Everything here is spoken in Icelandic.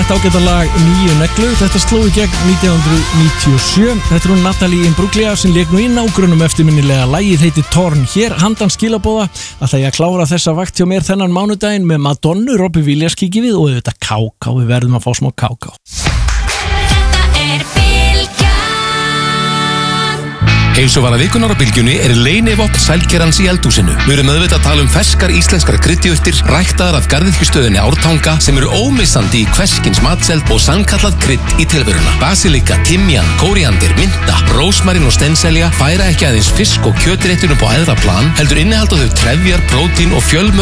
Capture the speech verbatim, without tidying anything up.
þetta ágæta lag Nýju neglu. Þetta sló í gegn nítján hundruð níutíu og sjö. Þetta er hún Natalie Imbruglia sem lék nú í nágrunum eftirminnilega. Lagið heiti Torn. Hér handan skilabóða ætla ég að klára þessa vakt hjá mér þennan mánudaginn með Madonnu, Robbie Williams kíkir við og þetta ká-ká. Við verðum að fá smá ká-ká. Heilsuvara vikunnar á Bylgjunni er leynivopn sælkerans í eldhúsinu. Við erum auðvitað að tala um ferskar íslenskar kryddjurtir, ræktaðar af garðyrkjustöðinni Ártanga sem eru ómissandi í hvers kyns matseld og sannkallað krydd í tilveruna. Basilika, timjan, kóríander, mynta, rósmarín og stenselja færa ekki aðeins fisk og kjötréttunum på æðra plan, heldur innihalda þau trefjar, prótín og fjölmörg